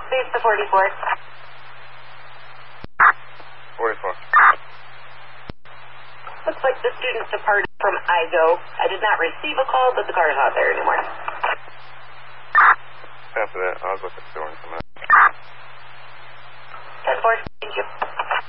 Please to 44. 44. Looks like the student departed from IGO. I did not receive a call, but the car is not there anymore. After that, I was looking for doing some. 10-4, thank you.